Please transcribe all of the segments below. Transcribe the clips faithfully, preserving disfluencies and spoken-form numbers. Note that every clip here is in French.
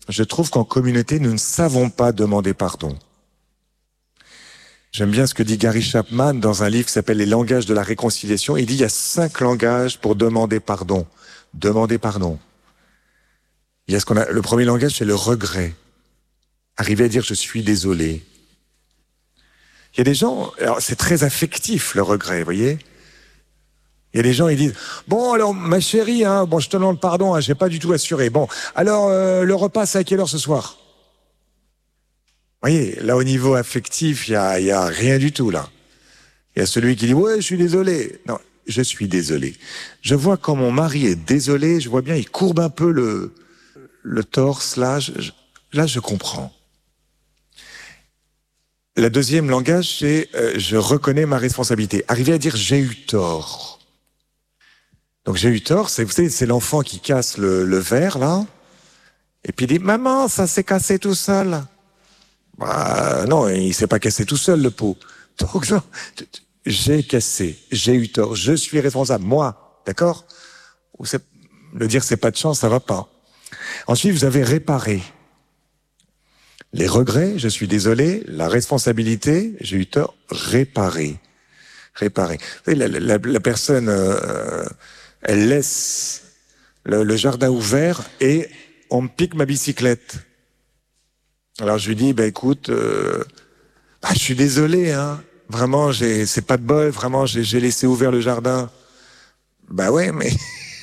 je trouve qu'en communauté, nous ne savons pas demander pardon. J'aime bien ce que dit Gary Chapman dans un livre qui s'appelle « Les langages de la réconciliation ». Il dit il y a cinq langages pour demander pardon. Demander pardon. Il y a ce qu'on a, le premier langage, c'est le regret. Arriver à dire « je suis désolé ». Il y a des gens, alors c'est très affectif le regret, vous voyez. Il y a des gens, ils disent « Bon, alors ma chérie, hein, bon, je te demande pardon, hein, j'ai pas du tout assuré. Bon, alors euh, le repas, c'est à quelle heure ce soir ?» Vous voyez, là au niveau affectif, il y a, il y a rien du tout là. Il y a celui qui dit « Ouais, je suis désolé. » Non, je suis désolé. Je vois quand mon mari est désolé, je vois bien, il courbe un peu le, le torse, là, je, je, là je comprends. La deuxième langage, c'est euh, je reconnais ma responsabilité. Arriver à dire j'ai eu tort. Donc j'ai eu tort, c'est vous savez, c'est l'enfant qui casse le, le verre là, et puis il dit maman, ça s'est cassé tout seul. Bah, non, il s'est pas cassé tout seul le pot. Donc non, j'ai cassé, j'ai eu tort, je suis responsable, moi, d'accord? Ou c'est, le dire c'est pas de chance, ça va pas. Ensuite vous avez réparé. Les regrets, je suis désolé, la responsabilité, j'ai eu tort, réparer. Réparer. Vous savez, la, la, la personne, euh, elle laisse le, le jardin ouvert et on me pique ma bicyclette. Alors je lui dis, ben écoute, euh, bah, je suis désolé, hein. Vraiment, j'ai, c'est pas de bol, vraiment, j'ai, j'ai laissé ouvert le jardin. Bah ouais, mais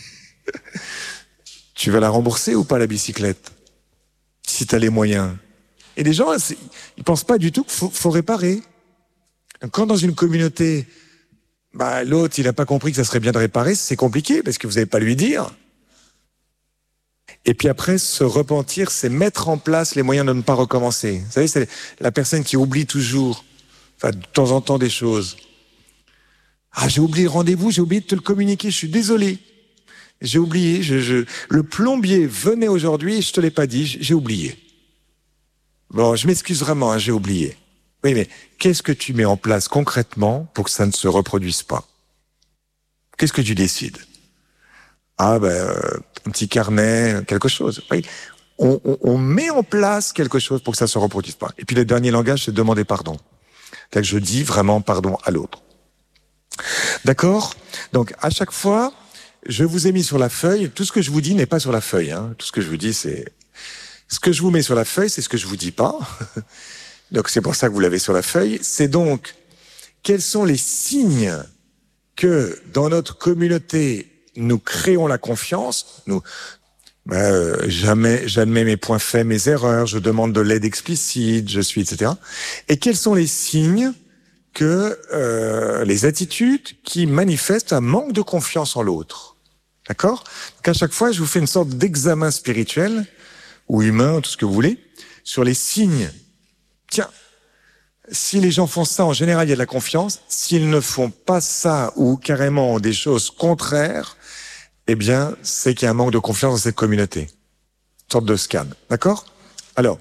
tu vas la rembourser ou pas la bicyclette? Si t'as les moyens. Et les gens, ils pensent pas du tout qu'il faut, faut réparer. Quand dans une communauté, bah, l'autre, il n'a pas compris que ça serait bien de réparer, c'est compliqué parce que vous n'allez pas lui dire. Et puis après, se repentir, c'est mettre en place les moyens de ne pas recommencer. Vous savez, c'est la personne qui oublie toujours, enfin, de temps en temps des choses. Ah, j'ai oublié le rendez-vous, j'ai oublié de te le communiquer, je suis désolé. J'ai oublié, je, je, le plombier venait aujourd'hui, je te l'ai pas dit, j'ai oublié. Bon, je m'excuse vraiment, hein, j'ai oublié. Oui, mais qu'est-ce que tu mets en place concrètement pour que ça ne se reproduise pas? Qu'est-ce que tu décides? Ah, ben, euh, un petit carnet, quelque chose. Oui, on, on, on met en place quelque chose pour que ça ne se reproduise pas. Et puis le dernier langage, c'est demander pardon. C'est-à-dire que je dis vraiment pardon à l'autre. D'accord? Donc, à chaque fois, je vous ai mis sur la feuille, tout ce que je vous dis n'est pas sur la feuille. Hein. Tout ce que je vous dis, c'est... Ce que je vous mets sur la feuille, c'est ce que je vous dis pas. Donc c'est pour ça que vous l'avez sur la feuille. C'est donc quels sont les signes que dans notre communauté nous créons la confiance. Nous, ben, jamais, j'admets mes points faibles, mes erreurs. Je demande de l'aide explicite. Je suis, et cetera. Et quels sont les signes que euh, les attitudes qui manifestent un manque de confiance en l'autre. D'accord? Donc à chaque fois, je vous fais une sorte d'examen spirituel ou humain, tout ce que vous voulez, sur les signes. Tiens, si les gens font ça, en général, il y a de la confiance. S'ils ne font pas ça ou carrément des choses contraires, eh bien, c'est qu'il y a un manque de confiance dans cette communauté. Une sorte de scan. D'accord? Alors,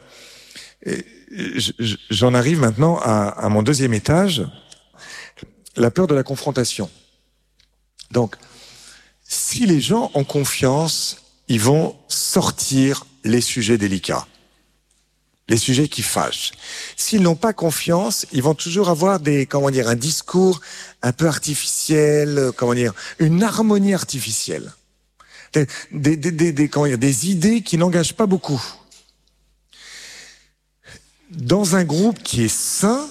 j'en arrive maintenant à, à mon deuxième étage, la peur de la confrontation. Donc, si les gens ont confiance, ils vont sortir les sujets délicats, les sujets qui fâchent. S'ils n'ont pas confiance, ils vont toujours avoir des, comment dire, un discours un peu artificiel, comment dire, une harmonie artificielle, des, des, des, des, des, comment dire, des idées qui n'engagent pas beaucoup. Dans un groupe qui est sain,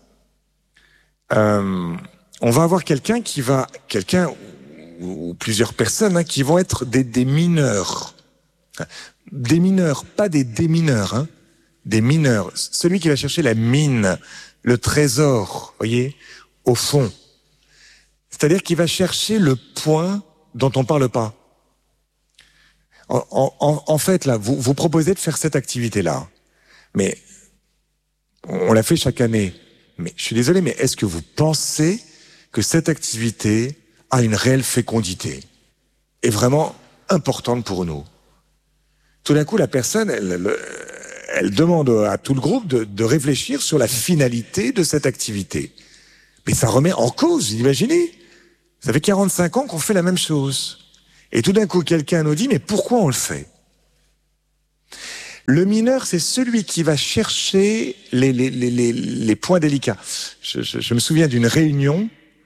euh, on va avoir quelqu'un qui va, quelqu'un ou, ou plusieurs personnes hein, qui vont être des, des mineurs. Des mineurs, pas des démineurs, hein, des mineurs. Celui qui va chercher la mine, le trésor, voyez, au fond. C'est-à-dire qu'il va chercher le point dont on parle pas. En, en, en fait, là, vous, vous proposez de faire cette activité-là, mais on l'a fait chaque année. Mais je suis désolé, mais est-ce que vous pensez que cette activité a une réelle fécondité, est vraiment importante pour nous? Tout d'un coup, la personne, elle, elle, elle demande à tout le groupe de, de réfléchir sur la finalité de cette activité. Mais ça remet en cause, imaginez. Ça fait quarante-cinq ans qu'on fait la même chose. Et tout d'un coup, quelqu'un nous dit, mais pourquoi on le fait? Le mineur, c'est celui qui va chercher les, les, les, les, les points délicats. Je, je, je me souviens d'une réunion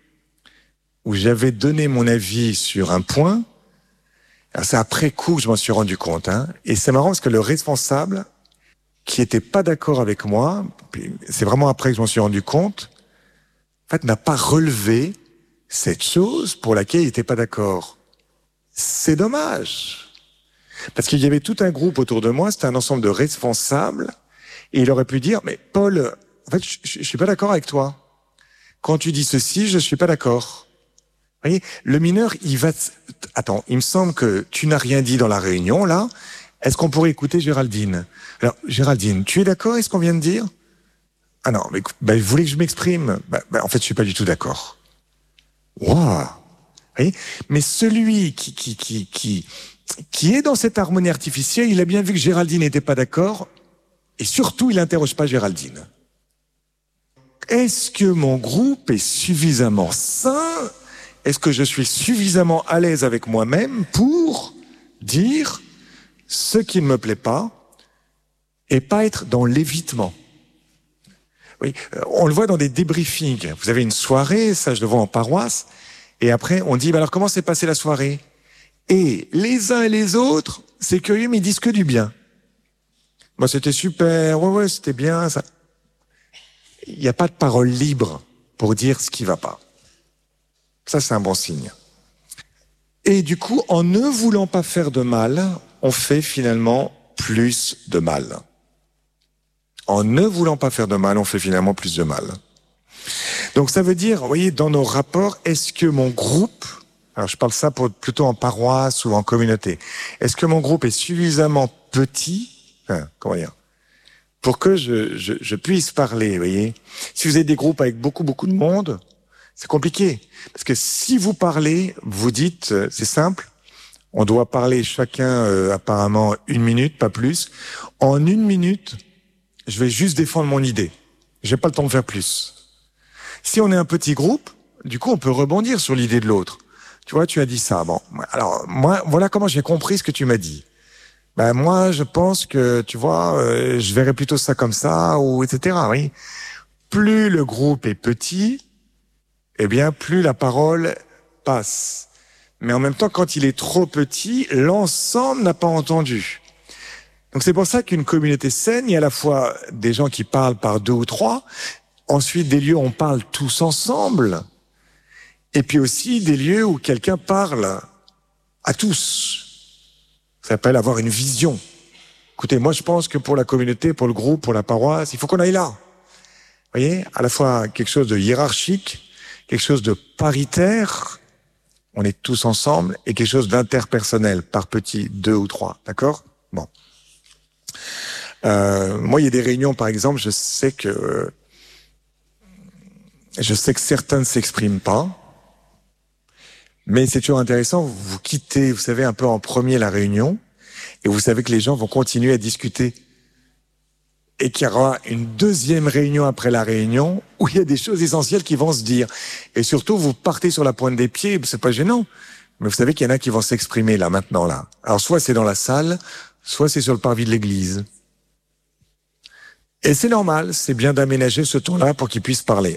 où j'avais donné mon avis sur un point. C'est après coup que je m'en suis rendu compte. Hein. Et c'est marrant parce que le responsable, qui était pas d'accord avec moi, c'est vraiment après que je m'en suis rendu compte, en fait, n'a pas relevé cette chose pour laquelle il n'était pas d'accord. C'est dommage. Parce qu'il y avait tout un groupe autour de moi, c'était un ensemble de responsables, et il aurait pu dire, mais Paul, en fait, je, je, je suis pas d'accord avec toi. Quand tu dis ceci, je suis pas d'accord. Vous voyez, le mineur, il va... Attends, il me semble que tu n'as rien dit dans la réunion, là. Est-ce qu'on pourrait écouter Géraldine? Alors, Géraldine, tu es d'accord avec ce qu'on vient de dire? Ah non, mais écoute, bah, vous voulez que je m'exprime? bah, bah, En fait, je suis pas du tout d'accord. Waouh! Mais celui qui, qui, qui, qui, qui est dans cette harmonie artificielle, il a bien vu que Géraldine n'était pas d'accord, et surtout, il n'interroge pas Géraldine. Est-ce que mon groupe est suffisamment sain? Est-ce que je suis suffisamment à l'aise avec moi-même pour dire ce qui ne me plaît pas et pas être dans l'évitement? Oui, on le voit dans des débriefings. Vous avez une soirée, ça je le vois en paroisse, et après on dit, bah alors comment s'est passée la soirée? Et les uns et les autres, c'est curieux, mais ils disent que du bien. Moi, c'était super, ouais, ouais, c'était bien, ça. Il n'y a pas de parole libre pour dire ce qui va pas. Ça, c'est un bon signe. Et du coup, en ne voulant pas faire de mal, on fait finalement plus de mal. En ne voulant pas faire de mal, on fait finalement plus de mal. Donc ça veut dire, vous voyez, dans nos rapports, est-ce que mon groupe, alors je parle ça pour, plutôt en paroisse ou en communauté, est-ce que mon groupe est suffisamment petit, hein, comment dire, pour que je, je, je puisse parler, vous voyez? Si vous avez des groupes avec beaucoup, beaucoup de monde, c'est compliqué. Parce que si vous parlez, vous dites, euh, c'est simple, on doit parler chacun euh, apparemment une minute, pas plus. En une minute, je vais juste défendre mon idée. J'ai pas le temps de faire plus. Si on est un petit groupe, du coup, on peut rebondir sur l'idée de l'autre. Tu vois, tu as dit ça. Bon, alors moi, voilà comment j'ai compris ce que tu m'as dit. Ben moi, je pense que, tu vois, euh, je verrais plutôt ça comme ça, ou et cetera. Oui. Plus le groupe est petit, eh bien, plus la parole passe. Mais en même temps, quand il est trop petit, l'ensemble n'a pas entendu. Donc c'est pour ça qu'une communauté saine, il y a à la fois des gens qui parlent par deux ou trois, ensuite des lieux où on parle tous ensemble, et puis aussi des lieux où quelqu'un parle à tous. Ça s'appelle avoir une vision. Écoutez, moi je pense que pour la communauté, pour le groupe, pour la paroisse, il faut qu'on aille là. Vous voyez, à la fois quelque chose de hiérarchique, quelque chose de paritaire, on est tous ensemble, et quelque chose d'interpersonnel, par petits, deux ou trois, d'accord? Bon. Euh, moi, il y a des réunions, par exemple, je sais que je sais que certains ne s'expriment pas, mais c'est toujours intéressant, vous quittez, vous savez, un peu en premier la réunion, et vous savez que les gens vont continuer à discuter. Et qu'il y aura une deuxième réunion après la réunion où il y a des choses essentielles qui vont se dire. Et surtout, vous partez sur la pointe des pieds, c'est pas gênant. Mais vous savez qu'il y en a qui vont s'exprimer là, maintenant, là. Alors, soit c'est dans la salle, soit c'est sur le parvis de l'église. Et c'est normal, c'est bien d'aménager ce temps-là pour qu'ils puissent parler.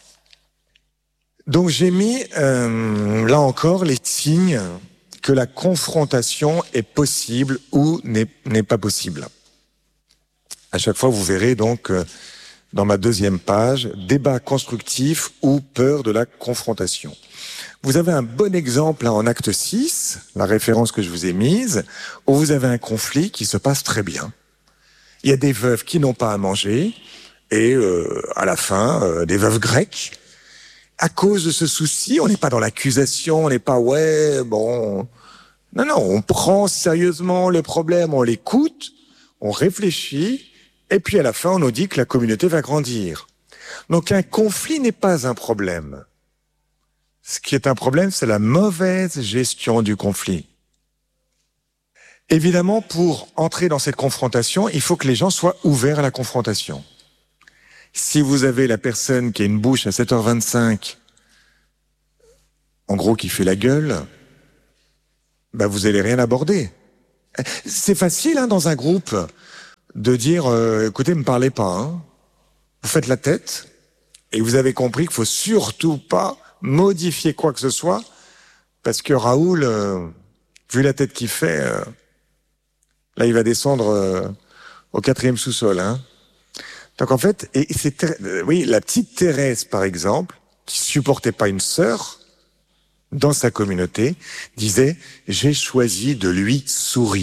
Donc, j'ai mis, euh, là encore, les signes que la confrontation est possible ou n'est, n'est pas possible. À chaque fois, vous verrez donc euh, dans ma deuxième page, débat constructif ou peur de la confrontation. Vous avez un bon exemple là, en acte six, la référence que je vous ai mise, où vous avez un conflit qui se passe très bien. Il y a des veuves qui n'ont pas à manger, et euh, à la fin, euh, des veuves grecques. À cause de ce souci, on n'est pas dans l'accusation, on n'est pas, ouais, bon... Non, non, on prend sérieusement le problème, on l'écoute, on réfléchit, et puis à la fin, on nous dit que la communauté va grandir. Donc un conflit n'est pas un problème. Ce qui est un problème, c'est la mauvaise gestion du conflit. Évidemment, pour entrer dans cette confrontation, il faut que les gens soient ouverts à la confrontation. Si vous avez la personne qui a une bouche à sept heures vingt-cinq, en gros qui fait la gueule, ben vous n'allez rien aborder. C'est facile hein, dans un groupe. de dire, euh, écoutez, me parlez pas, hein. Vous faites la tête, et vous avez compris qu'il faut surtout pas modifier quoi que ce soit, parce que Raoul, euh, vu la tête qu'il fait, euh, là, il va descendre euh, au quatrième sous-sol, hein. Donc en fait, et c'est, euh, oui, la petite Thérèse, par exemple, qui supportait pas une sœur dans sa communauté, disait « J'ai choisi de lui sourire ».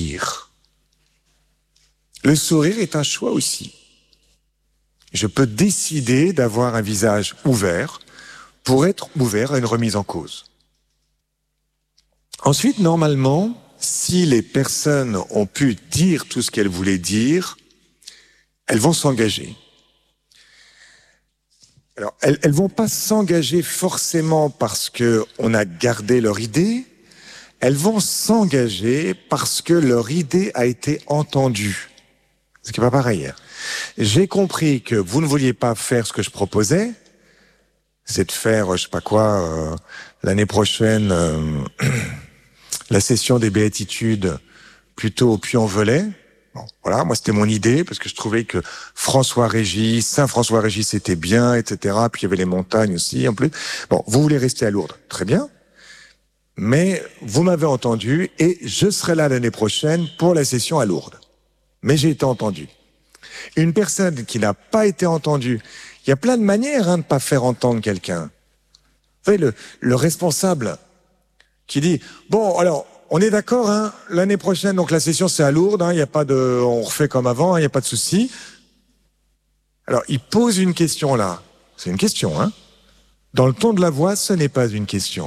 Le sourire est un choix aussi. Je peux décider d'avoir un visage ouvert pour être ouvert à une remise en cause. Ensuite, normalement, si les personnes ont pu dire tout ce qu'elles voulaient dire, elles vont s'engager. Alors, elles, elles vont pas s'engager forcément parce que on a gardé leur idée. Elles vont s'engager parce que leur idée a été entendue. Ce qui n'est pas pareil. J'ai compris que vous ne vouliez pas faire ce que je proposais, c'est de faire, je sais pas quoi, euh, l'année prochaine, euh, la session des béatitudes plutôt au Puy-en-Velay. Bon, voilà, moi c'était mon idée parce que je trouvais que François-Régis, Saint-François-Régis c'était bien, et cetera. Puis il y avait les montagnes aussi en plus. Bon, vous voulez rester à Lourdes, très bien. Mais vous m'avez entendu et je serai là l'année prochaine pour la session à Lourdes. Mais j'ai été entendu. Une personne qui n'a pas été entendue, il y a plein de manières hein, de ne pas faire entendre quelqu'un. Vous savez, le, le responsable qui dit « Bon, alors, on est d'accord, hein, l'année prochaine, donc la session c'est à Lourdes, hein, il y a pas de, on refait comme avant, il hein, n'y a pas de souci. » Alors, il pose une question là. C'est une question, hein. Dans le ton de la voix, ce n'est pas une question.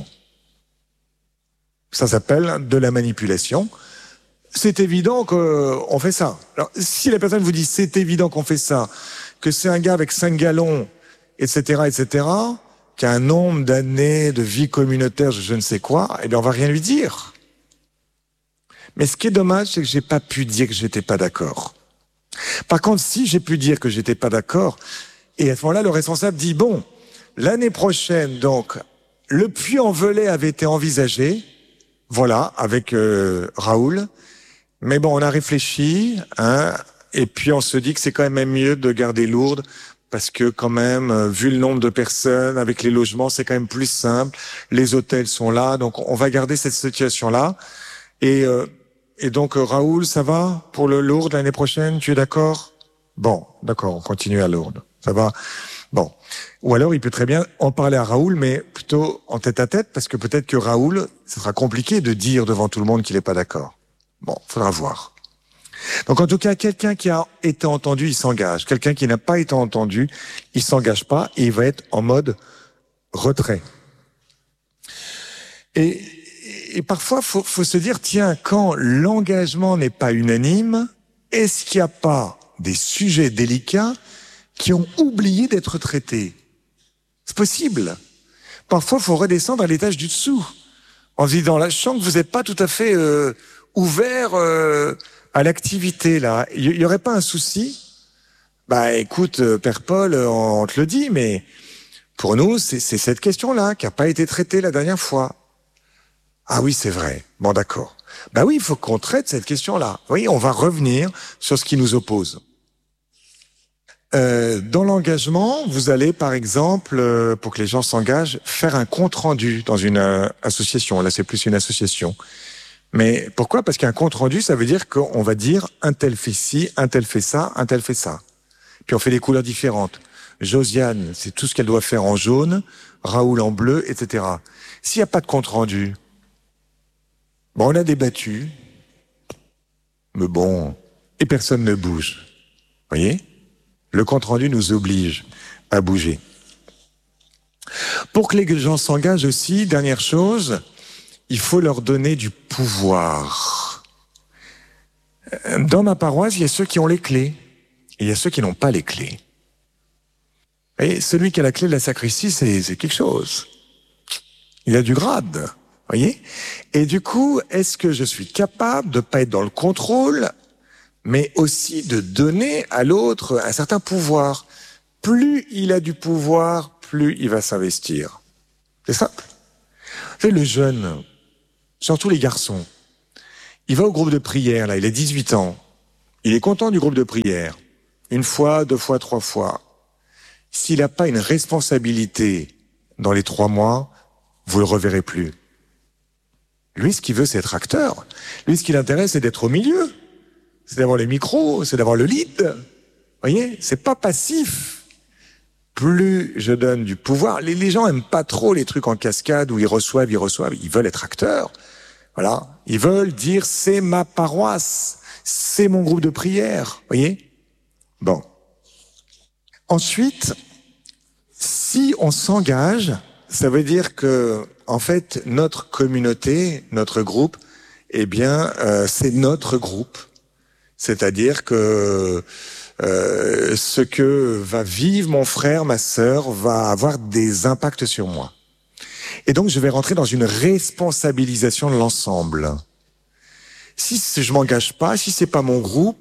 Ça s'appelle de la manipulation. C'est évident qu'on fait ça. Alors, si la personne vous dit c'est évident qu'on fait ça, que c'est un gars avec cinq galons, et cetera, et cetera, qui a un nombre d'années de vie communautaire, je ne sais quoi, eh bien, on va rien lui dire. Mais ce qui est dommage, c'est que j'ai pas pu dire que j'étais pas d'accord. Par contre, si j'ai pu dire que j'étais pas d'accord, et à ce moment-là, le responsable dit bon, l'année prochaine, donc, le Puy-en-Velay avait été envisagé, voilà, avec euh, Raoul. Mais bon, on a réfléchi, hein, et puis on se dit que c'est quand même mieux de garder Lourdes, parce que quand même, euh, vu le nombre de personnes, avec les logements, c'est quand même plus simple. Les hôtels sont là, donc on va garder cette situation-là. Et, euh, et donc, euh, Raoul, ça va pour le Lourdes l'année prochaine? Tu es d'accord? Bon, d'accord, on continue à Lourdes. Ça va? Bon. Ou alors, il peut très bien en parler à Raoul, mais plutôt en tête à tête, parce que peut-être que Raoul, ce sera compliqué de dire devant tout le monde qu'il n'est pas d'accord. Bon, faudra voir. Donc en tout cas, quelqu'un qui a été entendu, il s'engage. Quelqu'un qui n'a pas été entendu, il s'engage pas et il va être en mode retrait. Et, et parfois, faut, faut se dire, tiens, quand l'engagement n'est pas unanime, est-ce qu'il n'y a pas des sujets délicats qui ont oublié d'être traités? C'est possible. Parfois, il faut redescendre à l'étage du dessous. En se disant, là, je sens que vous n'êtes pas tout à fait... Euh, ouvert euh, à l'activité, là. Il y, y aurait pas un souci? Bah, écoute, euh, Père Paul, on, on te le dit, mais pour nous, c'est cette question-là qui a pas été traitée la dernière fois. Ah oui, c'est vrai. Bon, d'accord. Bah oui, il faut qu'on traite cette question-là. Oui, on va revenir sur ce qui nous oppose. Euh, dans l'engagement, vous allez, par exemple, euh, pour que les gens s'engagent, faire un compte-rendu dans une euh, association. Là, c'est plus une association. Mais pourquoi? Parce qu'un compte rendu, ça veut dire qu'on va dire un tel fait ci, un tel fait ça, un tel fait ça. Puis on fait des couleurs différentes. Josiane, c'est tout ce qu'elle doit faire en jaune, Raoul en bleu, et cetera. S'il n'y a pas de compte rendu, bon, on a débattu, mais bon, et personne ne bouge. Vous voyez? Le compte rendu nous oblige à bouger. Pour que les gens s'engagent aussi, dernière chose, il faut leur donner du pouvoir. Dans ma paroisse, il y a ceux qui ont les clés et il y a ceux qui n'ont pas les clés. Et celui qui a la clé de la sacristie, c'est quelque chose. Il a du grade, voyez. Et du coup, est-ce que je suis capable de pas être dans le contrôle, mais aussi de donner à l'autre un certain pouvoir? Plus il a du pouvoir, plus il va s'investir. C'est simple. Vous savez, le jeune, surtout les garçons, il va au groupe de prière, là, il a dix-huit ans. Il est content du groupe de prière. Une fois, deux fois, trois fois. S'il n'a pas une responsabilité dans les trois mois, vous le reverrez plus. Lui, ce qu'il veut, c'est être acteur. Lui, ce qui l'intéresse, c'est d'être au milieu. C'est d'avoir les micros, c'est d'avoir le lead. Vous voyez, c'est pas passif. Plus je donne du pouvoir, les, les gens aiment pas trop les trucs en cascade où ils reçoivent, ils reçoivent, ils veulent être acteurs. Voilà. Ils veulent dire, c'est ma paroisse, c'est mon groupe de prière. Vous voyez? Bon. Ensuite, si on s'engage, ça veut dire que, en fait, notre communauté, notre groupe, eh bien, euh, c'est notre groupe. C'est-à-dire que euh, ce que va vivre mon frère, ma sœur, va avoir des impacts sur moi. Et donc, je vais rentrer dans une responsabilisation de l'ensemble. Si je m'engage pas, si c'est pas mon groupe,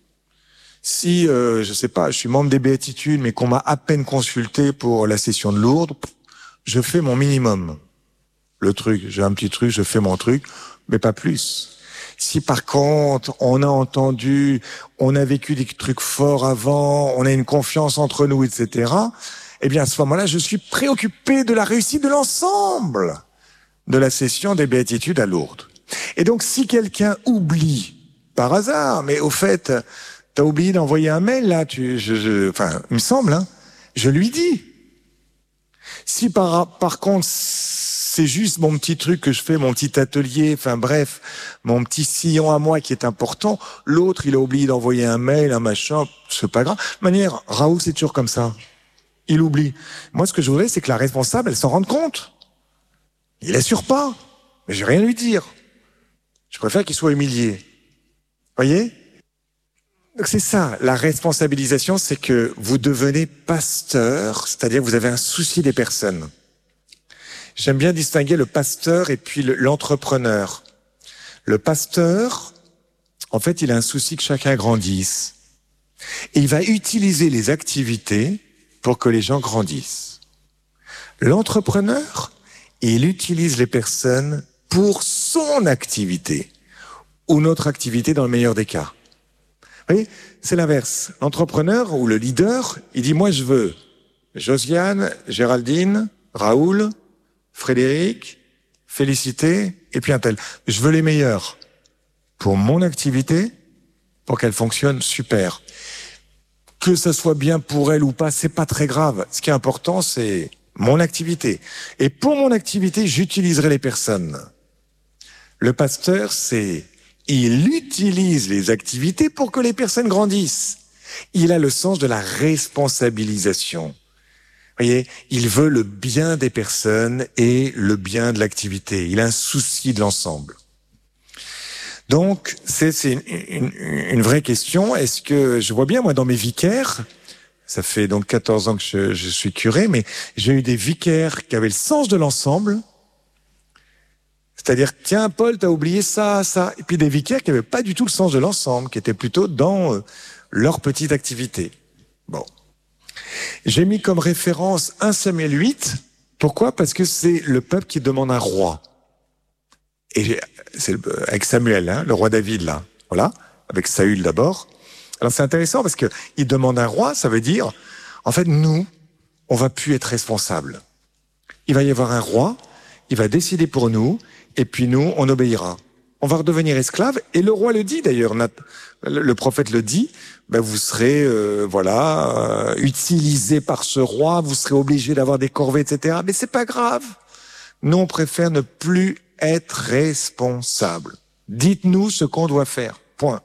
si, euh, je sais pas, je suis membre des Béatitudes, mais qu'on m'a à peine consulté pour la session de Lourdes, je fais mon minimum. Le truc, j'ai un petit truc, je fais mon truc, mais pas plus. Si par contre, on a entendu, on a vécu des trucs forts avant, on a une confiance entre nous, et cetera, eh bien, à ce moment-là, je suis préoccupé de la réussite de l'ensemble de la session des Béatitudes à Lourdes. Et donc, si quelqu'un oublie, par hasard, mais au fait, t'as oublié d'envoyer un mail, là, tu, je, je, enfin, il me semble, hein, je lui dis. Si par, par contre, c'est juste mon petit truc que je fais, mon petit atelier, enfin bref, mon petit sillon à moi qui est important, l'autre, il a oublié d'envoyer un mail, un machin, c'est pas grave. De toute manière, Raoul, c'est toujours comme ça. Il oublie. Moi, ce que je voudrais, c'est que la responsable, elle s'en rende compte. Il assure pas. Mais je vais rien lui dire. Je préfère qu'il soit humilié. Voyez? Donc c'est ça, la responsabilisation, c'est que vous devenez pasteur, c'est-à-dire que vous avez un souci des personnes. J'aime bien distinguer le pasteur et puis le, l'entrepreneur. Le pasteur, en fait, il a un souci que chacun grandisse. Et il va utiliser les activités pour que les gens grandissent. L'entrepreneur, il utilise les personnes pour son activité ou notre activité dans le meilleur des cas. Vous voyez, c'est l'inverse. L'entrepreneur ou le leader, il dit, moi je veux Josiane, Géraldine, Raoul, Frédéric, Félicité, et puis un tel. Je veux les meilleurs pour mon activité, pour qu'elle fonctionne super. Que ça soit bien pour elle ou pas, c'est pas très grave. Ce qui est important, c'est mon activité. Et pour mon activité, j'utiliserai les personnes. Le pasteur, c'est, il utilise les activités pour que les personnes grandissent. Il a le sens de la responsabilisation. Vous voyez, il veut le bien des personnes et le bien de l'activité. Il a un souci de l'ensemble. Donc, c'est, c'est une, une, une vraie question. Est-ce que, je vois bien, moi, dans mes vicaires, ça fait donc quatorze ans que je, je suis curé, mais j'ai eu des vicaires qui avaient le sens de l'ensemble. C'est-à-dire, tiens, Paul, t'as oublié ça, ça. Et puis des vicaires qui n'avaient pas du tout le sens de l'ensemble, qui étaient plutôt dans euh, leur petite activité. Bon. J'ai mis comme référence un Samuel huit. Pourquoi? Parce que c'est le peuple qui demande un roi. Et c'est avec Samuel, hein, le roi David, là. Voilà. Avec Saül d'abord. Alors c'est intéressant parce que il demande un roi, ça veut dire, en fait, nous, on va plus être responsables. Il va y avoir un roi, il va décider pour nous, et puis nous, on obéira. On va redevenir esclaves, et le roi le dit d'ailleurs, le prophète le dit, ben vous serez, euh, voilà, euh, utilisés par ce roi, vous serez obligés d'avoir des corvées, et cetera. Mais c'est pas grave. Nous, on préfère ne plus être responsables. Dites-nous ce qu'on doit faire. Point.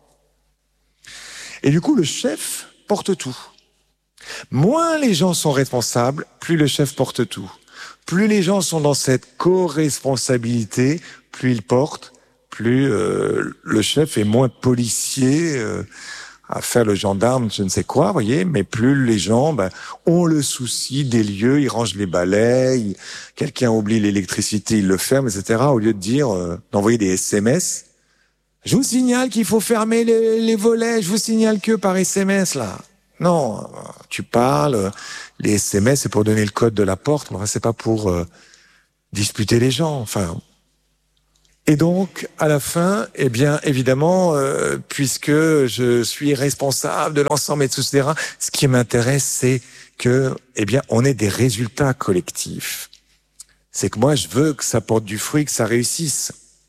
Et du coup, le chef porte tout. Moins les gens sont responsables, plus le chef porte tout. Plus les gens sont dans cette co-responsabilité, plus ils portent, plus euh, le chef est moins policier euh, à faire le gendarme, je ne sais quoi, voyez. Mais plus les gens ben, ont le souci des lieux, ils rangent les balais, ils, quelqu'un oublie l'électricité, il le ferme, et cetera. Au lieu de dire, euh, d'envoyer des S M S. Je vous signale qu'il faut fermer les, les volets, je vous signale que par S M S, là. Non, tu parles, les S M S, c'est pour donner le code de la porte, mais c'est pas pour euh, disputer les gens. Enfin, Et donc, à la fin, eh bien, évidemment, euh, puisque je suis responsable de l'ensemble, et cetera, ce qui m'intéresse, c'est que, eh bien, on ait des résultats collectifs. C'est que moi, je veux que ça porte du fruit, que ça réussisse.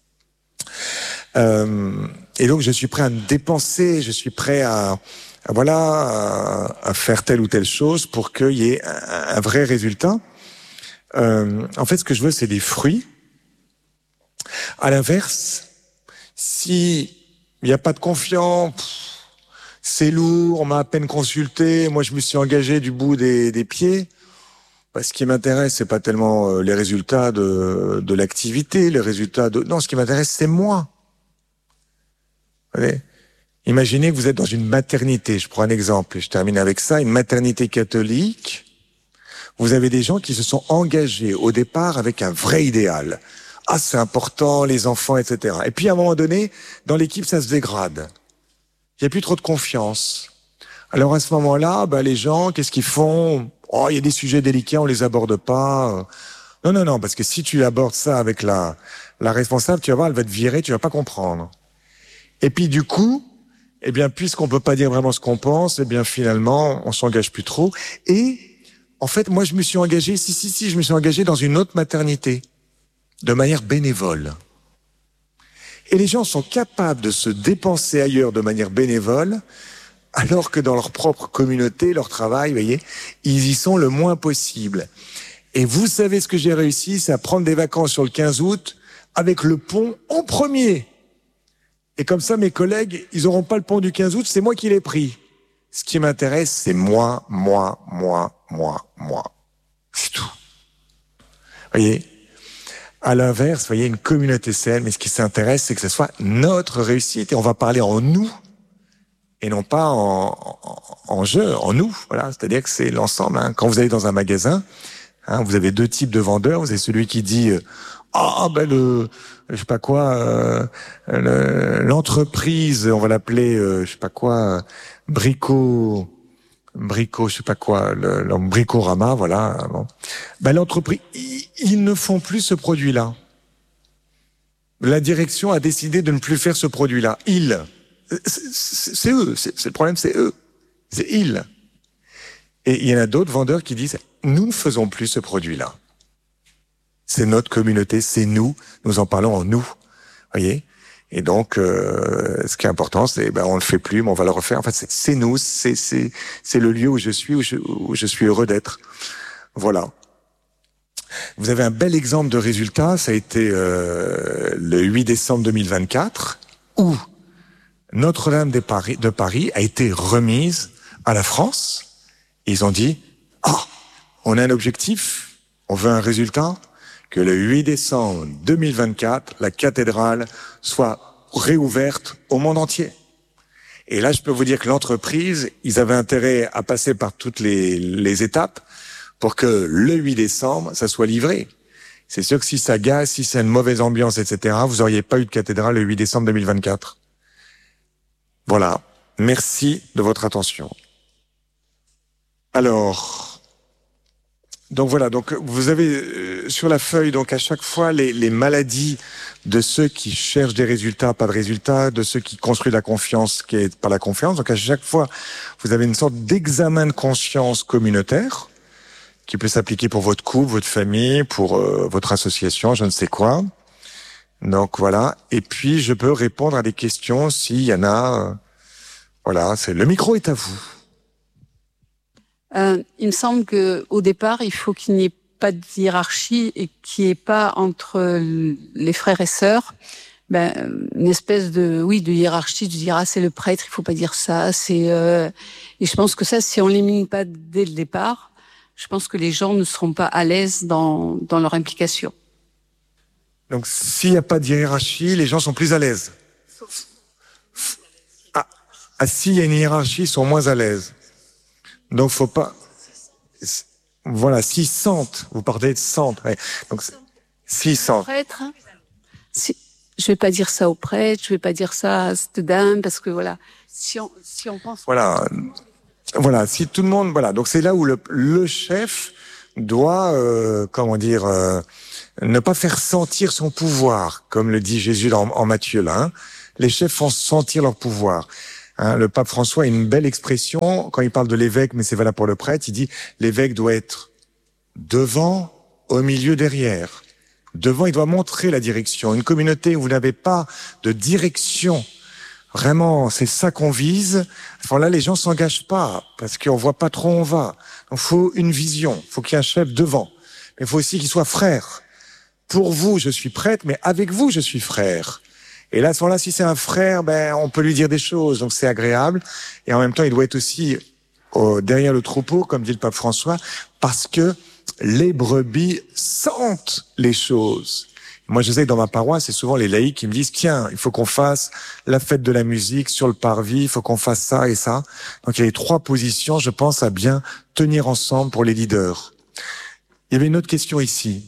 Euh, et donc, je suis prêt à me dépenser, je suis prêt à, à voilà, à, à faire telle ou telle chose pour qu'il y ait un, un vrai résultat. Euh, en fait, ce que je veux, c'est des fruits. À l'inverse, si il n'y a pas de confiance, pff, c'est lourd, on m'a à peine consulté, moi je me suis engagé du bout des, des pieds. Bah, ce qui m'intéresse, c'est pas tellement euh, les résultats de, de l'activité, les résultats de... Non, ce qui m'intéresse, c'est moi. Vous voyez ? Imaginez que vous êtes dans une maternité, je prends un exemple, et je termine avec ça, une maternité catholique. Vous avez des gens qui se sont engagés au départ avec un vrai idéal. Ah, c'est important, les enfants, et cetera. Et puis, à un moment donné, dans l'équipe, ça se dégrade. Il n'y a plus trop de confiance. Alors, à ce moment-là, bah, les gens, qu'est-ce qu'ils font ? Oh, il y a des sujets délicats, on les aborde pas. Non, non, non, parce que si tu abordes ça avec la, la responsable, tu vas voir, elle va te virer, tu vas pas comprendre. Et puis, du coup, eh bien, puisqu'on peut pas dire vraiment ce qu'on pense, eh bien, finalement, on s'engage plus trop. Et, en fait, moi, je me suis engagé, si, si, si, je me suis engagé dans une autre maternité. De manière bénévole. Et les gens sont capables de se dépenser ailleurs de manière bénévole, alors que dans leur propre communauté, leur travail, vous voyez, ils y sont le moins possible. Et vous savez ce que j'ai réussi, c'est à prendre des vacances sur le quinze août avec le pont en premier. Et comme ça, mes collègues, ils n'auront pas le pont du quinze août, c'est moi qui l'ai pris. Ce qui m'intéresse, c'est moi, moi, moi, moi, moi. C'est tout. Vous voyez ? À l'inverse, vous voyez, une communauté saine, mais ce qui s'intéresse, c'est que ce soit notre réussite. Et on va parler en nous, et non pas en, en, en jeu, en nous. Voilà, c'est-à-dire que c'est l'ensemble. Hein. Quand vous allez dans un magasin, hein, vous avez deux types de vendeurs. Vous avez celui qui dit ah euh, oh, ben le, je sais pas quoi, euh, le, l'entreprise, on va l'appeler, euh, je sais pas quoi, euh, Brico. Brico, je sais pas quoi, le, le Bricorama, voilà. Bon. Ben, l'entreprise, ils, ils ne font plus ce produit-là. La direction a décidé de ne plus faire ce produit-là. Ils, c'est, c'est, c'est eux, c'est, c'est le problème, c'est eux, c'est ils. Et il y en a d'autres vendeurs qui disent, nous ne faisons plus ce produit-là. C'est notre communauté, c'est nous, nous en parlons en nous, voyez. Et donc, euh, ce qui est important, c'est ben on le fait plus, mais on va le refaire. En fait, c'est, c'est nous, c'est c'est c'est le lieu où je suis, où je, où je suis heureux d'être. Voilà. Vous avez un bel exemple de résultat. Ça a été euh, le huit décembre deux mille vingt-quatre, où Notre-Dame de Paris, de Paris a été remise à la France. Ils ont dit, ah, oh, on a un objectif, on veut un résultat. Que le huit décembre deux mille vingt-quatre, la cathédrale soit réouverte au monde entier. Et là, je peux vous dire que l'entreprise, ils avaient intérêt à passer par toutes les, les étapes pour que le huit décembre, ça soit livré. C'est sûr que si ça gâche, si c'est une mauvaise ambiance, et cetera, vous n'auriez pas eu de cathédrale le huit décembre deux mille vingt-quatre. Voilà. Merci de votre attention. Alors... Donc voilà, donc vous avez euh, sur la feuille donc à chaque fois les, les maladies de ceux qui cherchent des résultats, pas de résultats, de ceux qui construisent la confiance qui est pas la confiance. Donc à chaque fois, vous avez une sorte d'examen de conscience communautaire qui peut s'appliquer pour votre couple, votre famille, pour euh, votre association, je ne sais quoi. Donc voilà, et puis je peux répondre à des questions s'il y en a. Euh, voilà, c'est le micro est à vous. Euh, il me semble qu'au départ, il faut qu'il n'y ait pas de hiérarchie et qu'il n'y ait pas entre les frères et sœurs ben, une espèce de oui de hiérarchie, de dire ah c'est le prêtre, il faut pas dire ça. C'est euh... et je pense que ça, si on l'élimine pas dès le départ, je pense que les gens ne seront pas à l'aise dans dans leur implication. Donc s'il n'y a pas de hiérarchie, les gens sont plus à l'aise. Ah, ah s'il y a une hiérarchie, ils sont moins à l'aise. Donc, faut pas, voilà, s'ils sentent, vous parlez de sentent, ouais. Donc, s'ils sentent. Prêtre, si, je vais pas dire ça au prêtre, je vais pas dire ça à cette dame, parce que voilà, si on, si on pense. Voilà. Voilà. Si tout le monde, voilà. Donc, c'est là où le, le chef doit, euh, comment dire, euh, Ne pas faire sentir son pouvoir, comme le dit Jésus en, en Matthieu là. Hein. Les chefs font sentir leur pouvoir. Hein, le pape François a une belle expression quand il parle de l'évêque, mais c'est valable pour le prêtre. Il dit l'évêque doit être devant, au milieu, derrière. Devant, il doit montrer la direction. Une communauté où vous n'avez pas de direction, vraiment, c'est ça qu'on vise. Enfin là, les gens s'engagent pas parce qu'on voit pas trop où on va. Donc, faut une vision. Faut qu'il y ait un chef devant. Mais il faut aussi qu'il soit frère. Pour vous, je suis prêtre, mais avec vous, je suis frère. Et là, à ce moment-là, si c'est un frère, ben, on peut lui dire des choses. Donc, c'est agréable. Et en même temps, il doit être aussi au, derrière le troupeau, comme dit le pape François, parce que les brebis sentent les choses. Moi, je sais que dans ma paroisse, c'est souvent les laïcs qui me disent, tiens, il faut qu'on fasse la fête de la musique sur le parvis, il faut qu'on fasse ça et ça. Donc, il y a les trois positions, je pense, à bien tenir ensemble pour les leaders. Il y avait une autre question ici.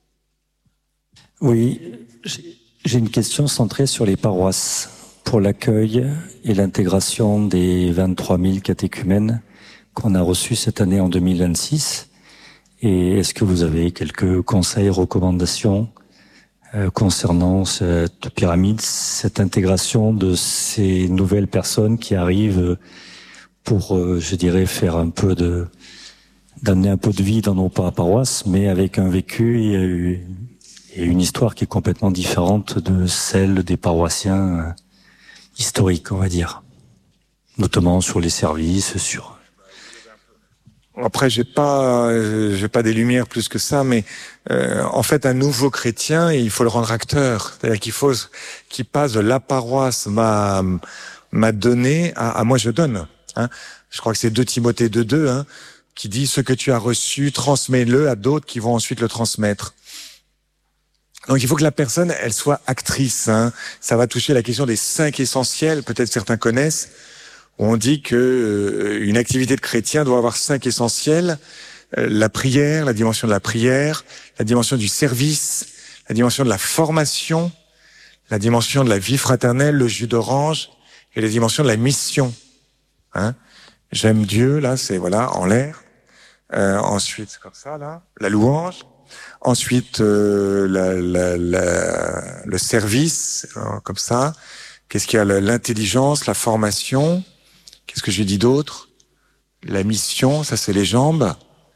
Oui, j'ai une question centrée sur les paroisses pour l'accueil et l'intégration des vingt-trois mille catéchumènes qu'on a reçus cette année en deux mille vingt-six. Et est-ce que vous avez quelques conseils, recommandations euh, concernant cette pyramide, cette intégration de ces nouvelles personnes qui arrivent pour, euh, je dirais, faire un peu de, d'amener un peu de vie dans nos paroisses, mais avec un vécu et, et une histoire qui est complètement différente de celle des paroissiens euh, historiques, on va dire, notamment sur les services, sur Après, j'ai pas, j'ai pas des lumières plus que ça, mais euh, en fait, un nouveau chrétien, il faut le rendre acteur. C'est-à-dire qu'il faut qu'il passe de la paroisse m'a m'a donné à, à moi je donne. Hein. Je crois que c'est deux Timothée deux deux, hein, qui dit ce que tu as reçu, transmets-le à d'autres qui vont ensuite le transmettre. Donc, il faut que la personne, elle soit actrice. Hein. Ça va toucher la question des cinq essentiels. Peut-être certains connaissent. On dit que euh, une activité de chrétien doit avoir cinq essentiels. Euh, la prière, la dimension de la prière, la dimension du service, la dimension de la formation, la dimension de la vie fraternelle, le jus d'orange, et la dimension de la mission. Hein. J'aime Dieu, là, c'est voilà, en l'air. Euh, ensuite, c'est comme ça, là, la louange. Ensuite, euh, la, la, la, le service, euh, comme ça. Qu'est-ce qu'il y a? L'intelligence, la formation. Qu'est-ce que j'ai dit d'autre? La mission, ça c'est les jambes.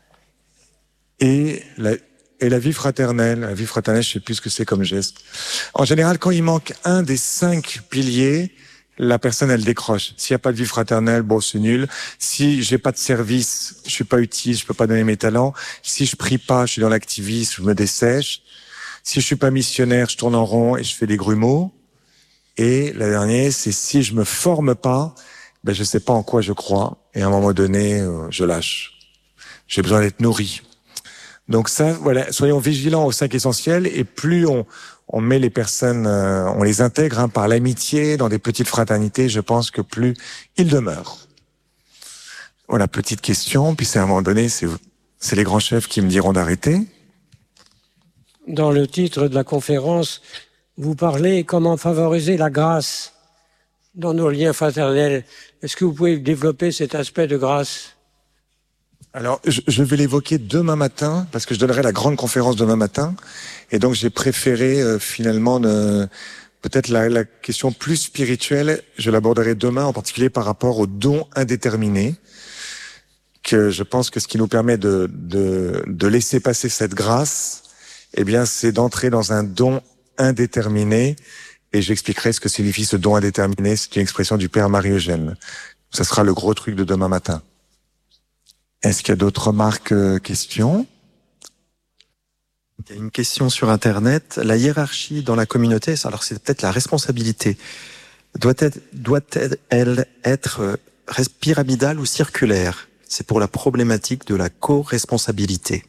Et la, et la vie fraternelle. La vie fraternelle, je sais plus ce que c'est comme geste. En général, quand il manque un des cinq piliers, la personne, elle décroche. S'il n'y a pas de vie fraternelle, bon, c'est nul. Si j'ai pas de service, je suis pas utile, je peux pas donner mes talents. Si je prie pas, je suis dans l'activisme, je me dessèche. Si je suis pas missionnaire, je tourne en rond et je fais des grumeaux. Et la dernière, c'est si je me forme pas, ben je sais pas en quoi je crois, et à un moment donné, euh, je lâche. J'ai besoin d'être nourri. Donc ça, voilà, soyons vigilants aux cinq essentiels, et plus on, on met les personnes, euh, on les intègre hein, par l'amitié dans des petites fraternités, je pense que plus ils demeurent. Voilà, petite question, puis c'est à un moment donné, c'est, c'est les grands chefs qui me diront d'arrêter. Dans le titre de la conférence, vous parlez comment favoriser la grâce dans nos liens fraternels. Est-ce que vous pouvez développer cet aspect de grâce? Alors, je, je vais l'évoquer demain matin, parce que je donnerai la grande conférence demain matin. Et donc, j'ai préféré euh, finalement ne, peut-être la, la question plus spirituelle, je l'aborderai demain, en particulier par rapport au don indéterminé, que je pense que ce qui nous permet de, de, de laisser passer cette grâce, eh bien, c'est d'entrer dans un don indéterminé, et j'expliquerai ce que signifie ce don indéterminé. C'est une expression du Père Marie-Eugène. Ça sera le gros truc de demain matin. Est-ce qu'il y a d'autres remarques, euh, questions? Il y a une question sur Internet. La hiérarchie dans la communauté, alors c'est peut-être la responsabilité, doit-elle doit-elle être pyramidale ou circulaire? C'est pour la problématique de la co-responsabilité.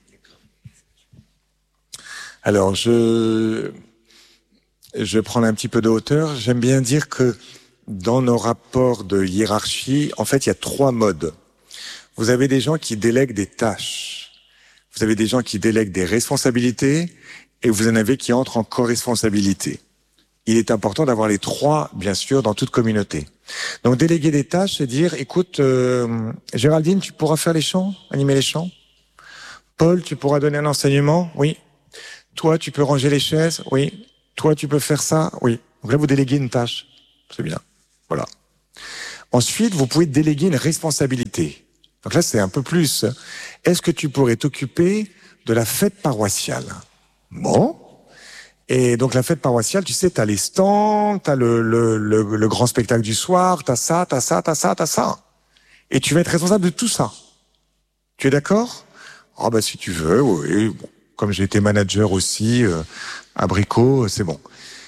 Alors, je... Je vais prendre un petit peu de hauteur. J'aime bien dire que dans nos rapports de hiérarchie, en fait, il y a trois modes. Vous avez des gens qui délèguent des tâches. Vous avez des gens qui délèguent des responsabilités et vous en avez qui entrent en co-responsabilité. Il est important d'avoir les trois, bien sûr, dans toute communauté. Donc, déléguer des tâches, c'est dire, écoute, euh, Géraldine, tu pourras faire les chants, animer les chants. Paul, tu pourras donner un enseignement? Oui. Toi, tu peux ranger les chaises? Oui. Toi, tu peux faire ça? Oui. Donc là, vous déléguez une tâche. C'est bien. Voilà. Ensuite, vous pouvez déléguer une responsabilité. Donc là, c'est un peu plus. Est-ce que tu pourrais t'occuper de la fête paroissiale? Bon. Et donc la fête paroissiale, tu sais, t'as les stands, t'as le, le, le, le grand spectacle du soir, t'as ça, t'as ça, t'as ça, t'as ça. Et tu vas être responsable de tout ça. Tu es d'accord? Ah bah si tu veux, oui. Bon. Comme j'ai été manager aussi euh, à Brico, c'est bon.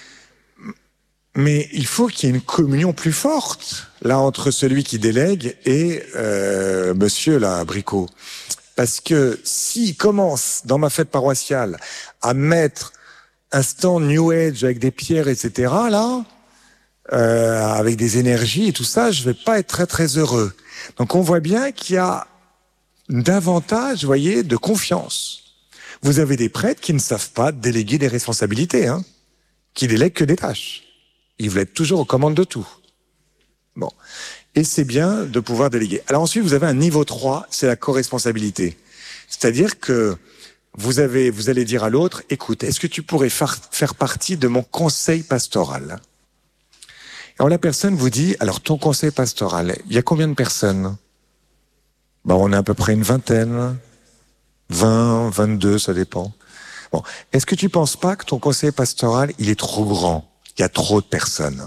Mais il faut qu'il y ait une communion plus forte là entre celui qui délègue et euh, Monsieur là à Brico, parce que s'il commence dans ma fête paroissiale à mettre un stand New Age avec des pierres, et cetera là, euh, avec des énergies et tout ça, je vais pas être très très heureux. Donc on voit bien qu'il y a davantage, vous voyez, de confiance. Vous avez des prêtres qui ne savent pas déléguer des responsabilités, hein, qui délèguent que des tâches. Ils veulent être toujours aux commandes de tout. Bon. Et c'est bien de pouvoir déléguer. Alors ensuite, vous avez un niveau trois, c'est la co-responsabilité. C'est-à-dire que vous avez, vous allez dire à l'autre, écoute, est-ce que tu pourrais faire, faire partie de mon conseil pastoral? Alors la personne vous dit, alors ton conseil pastoral, il y a combien de personnes? Ben, on est à peu près une vingtaine, vingt, vingt-deux, ça dépend. Bon. Est-ce que tu penses pas que ton conseil pastoral, il est trop grand? Il y a trop de personnes.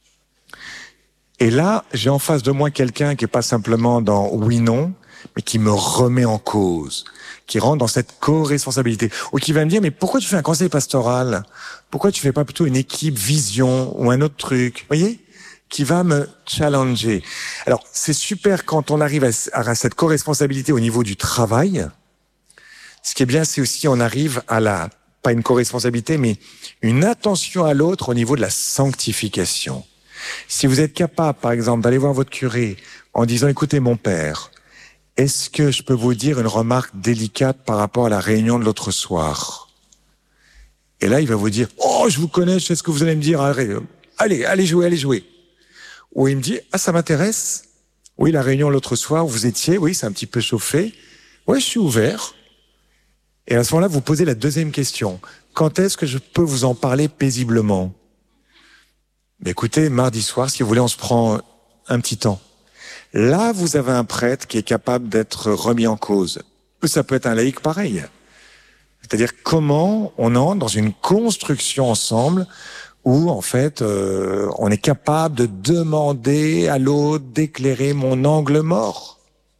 Et là, j'ai en face de moi quelqu'un qui est pas simplement dans oui-non, mais qui me remet en cause, qui rentre dans cette co-responsabilité, ou qui va me dire, mais pourquoi tu fais un conseil pastoral? Pourquoi tu fais pas plutôt une équipe vision ou un autre truc? Vous voyez? Qui va me challenger. Alors, c'est super quand on arrive à, à cette co-responsabilité au niveau du travail. Ce qui est bien, c'est aussi on arrive à la, pas une co-responsabilité, mais une attention à l'autre au niveau de la sanctification. Si vous êtes capable, par exemple, d'aller voir votre curé en disant, écoutez, mon père, est-ce que je peux vous dire une remarque délicate par rapport à la réunion de l'autre soir? Et là, il va vous dire, oh, je vous connais, je sais ce que vous allez me dire, allez, allez jouer, allez jouer. Ou il me dit, ah, ça m'intéresse. Oui, la réunion l'autre soir, vous étiez, oui, c'est un petit peu chauffé. Oui, je suis ouvert. Et à ce moment-là, vous posez la deuxième question. Quand est-ce que je peux vous en parler paisiblement? Mais écoutez, mardi soir, si vous voulez, on se prend un petit temps. Là, vous avez un prêtre qui est capable d'être remis en cause. Ça peut être un laïc pareil. C'est-à-dire comment on entre dans une construction ensemble où, en fait, euh, on est capable de demander à l'autre d'éclairer mon angle mort.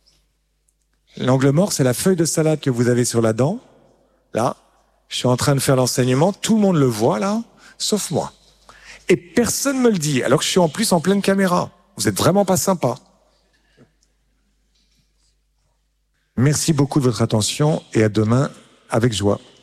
L'angle mort, c'est la feuille de salade que vous avez sur la dent. Là, je suis en train de faire l'enseignement, tout le monde le voit là, sauf moi. Et personne me le dit, alors que je suis en plus en pleine caméra. Vous êtes vraiment pas sympa. Merci beaucoup de votre attention et à demain avec joie.